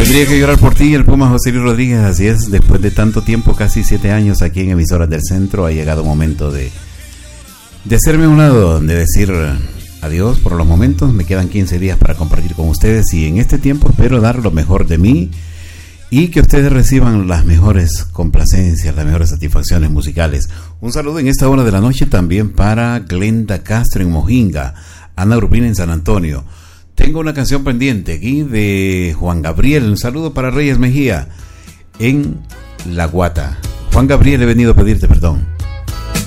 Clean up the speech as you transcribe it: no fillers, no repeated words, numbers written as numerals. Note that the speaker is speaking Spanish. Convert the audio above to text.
Tendría que llorar por ti, el Puma José Luis Rodríguez. Así es, después de tanto tiempo, casi 7 años aquí en Emisoras del Centro, ha llegado un momento de hacerme a un lado, de decir adiós por los momentos. Me quedan 15 días para compartir con ustedes y en este tiempo espero dar lo mejor de mí y que ustedes reciban las mejores complacencias, las mejores satisfacciones musicales. Un saludo en esta hora de la noche también para Glenda Castro en Mojinga, Ana Urbina en San Antonio. Tengo una canción pendiente aquí de Juan Gabriel. Un saludo para Reyes Mejía en La Guata. Juan Gabriel, he venido a pedirte perdón.